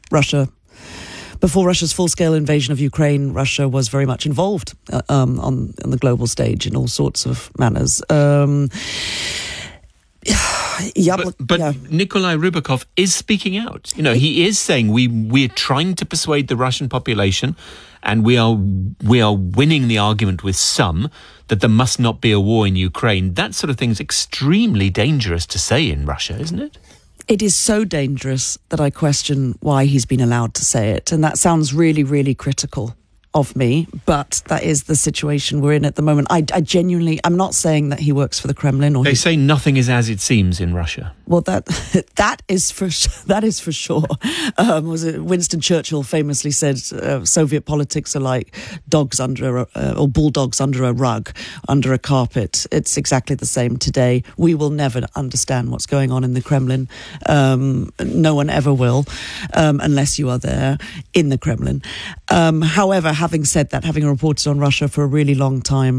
Before Russia's full-scale invasion of Ukraine, Russia was very much involved on the global stage in all sorts of manners. But Nikolai Rybakov is speaking out. You know, he is saying we're trying to persuade the Russian population, and we are winning the argument with some that there must not be a war in Ukraine. That sort of thing is extremely dangerous to say in Russia, isn't it? It is so dangerous that I question why he's been allowed to say it. And that sounds really, really critical of me, but that is the situation we're in at the moment. I genuinely, I'm not saying that he works for the Kremlin. They say nothing is as it seems in Russia. Well, that is for sure. Was it Winston Churchill famously said, Soviet politics are like dogs or bulldogs under a rug, under a carpet. It's exactly the same today. We will never understand what's going on in the Kremlin. No one ever will, unless you are there in the Kremlin. However, having said that, having reported on Russia for a really long time,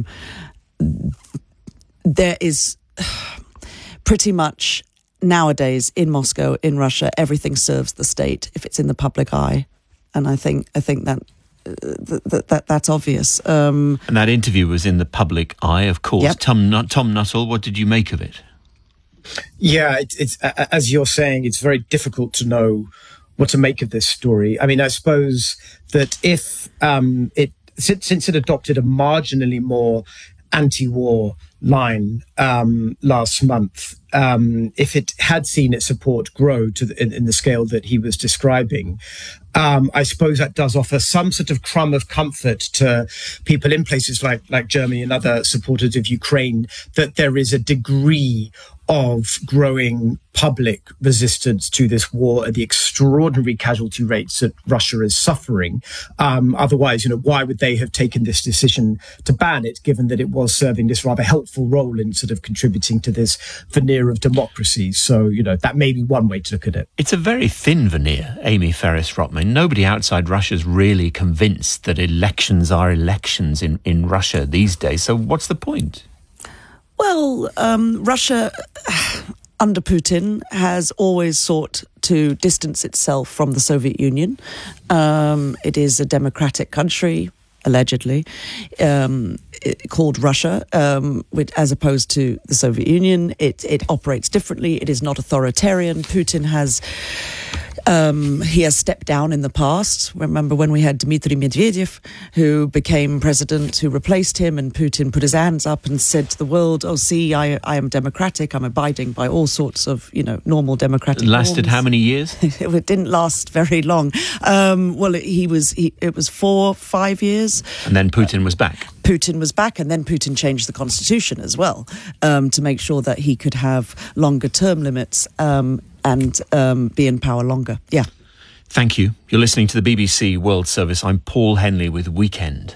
there is pretty much nowadays in Moscow, in Russia, everything serves the state if it's in the public eye, and I think that that's obvious. And that interview was in the public eye, of course. Yep. Tom Nuttall, what did you make of it? Yeah, it's as you're saying, it's very difficult to know what to make of this story. I mean, I suppose that if since it adopted a marginally more anti-war line last month, if it had seen its support grow in the scale that he was describing, I suppose that does offer some sort of crumb of comfort to people in places like Germany and other supporters of Ukraine, that there is a degree of growing public resistance to this war and the extraordinary casualty rates that Russia is suffering. Otherwise, why would they have taken this decision to ban it, given that it was serving this rather helpful role in sort of contributing to this veneer of democracy? So, that may be one way to look at it. It's a very thin veneer, Amy Ferris-Rotman. Nobody outside Russia's really convinced that elections are elections in Russia these days. So what's the point? Well, Russia, under Putin, has always sought to distance itself from the Soviet Union. It is a democratic country, allegedly, called Russia, as opposed to the Soviet Union. It operates differently. It is not authoritarian. Putin has... he has stepped down in the past. Remember when we had Dmitry Medvedev, who became president, who replaced him, and Putin put his hands up and said to the world, "Oh, see, I am democratic. I'm abiding by all sorts of, normal democratic norms." Lasted how many years? It didn't last very long. It was 4-5 years. And then Putin was back. Putin was back, and then Putin changed the constitution as well to make sure that he could have longer term limits and be in power longer. Yeah. Thank you. You're listening to the BBC World Service. I'm Paul Henley with Weekend.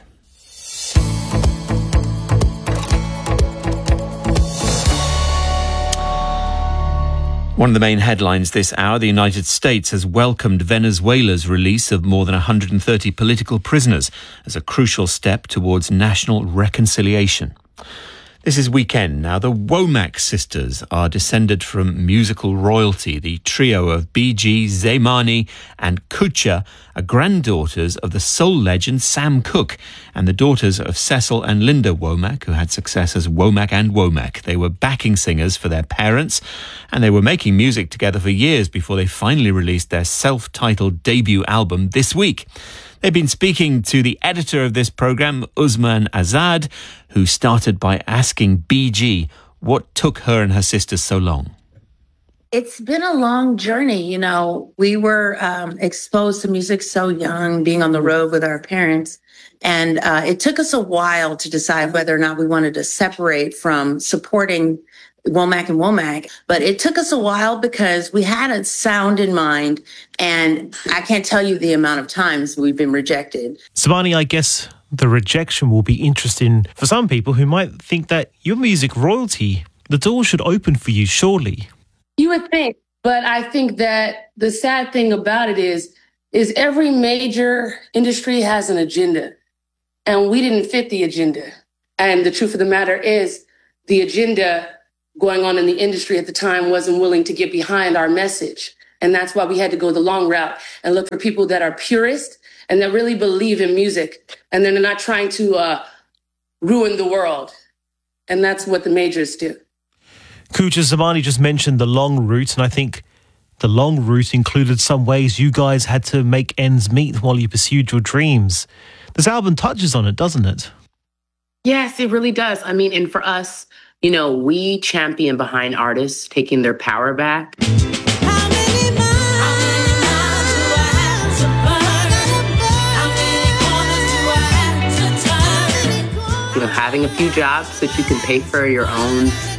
One of the main headlines this hour, the United States has welcomed Venezuela's release of more than 130 political prisoners as a crucial step towards national reconciliation. This is Weekend. Now, the Womack sisters are descended from musical royalty. The trio of Bee Zamani and Kucha are granddaughters of the soul legend Sam Cooke and the daughters of Cecil and Linda Womack, who had success as Womack and Womack. They were backing singers for their parents, and they were making music together for years before they finally released their self-titled debut album this week. They've been speaking to the editor of this programme, Uzman Azad, who started by asking BG what took her and her sisters so long. It's been a long journey. We were exposed to music so young, being on the road with our parents. And it took us a while to decide whether or not we wanted to separate from supporting Womack and Womack, but it took us a while because we had a sound in mind, and I can't tell you the amount of times we've been rejected. Zamani, I guess the rejection will be interesting for some people who might think that your music royalty, the door should open for you, surely. You would think, but I think that the sad thing about it is every major industry has an agenda, and we didn't fit the agenda. And the truth of the matter is the agenda going on in the industry at the time wasn't willing to get behind our message. And that's why we had to go the long route and look for people that are purist and that really believe in music. And then they're not trying to ruin the world. And that's what the majors do. Kucha, Zamani just mentioned the long route, and I think the long route included some ways you guys had to make ends meet while you pursued your dreams. This album touches on it, doesn't it? Yes, it really does. I mean, and for us, you know, we champion behind artists taking their power back. You know, having a few jobs so that you can pay for your own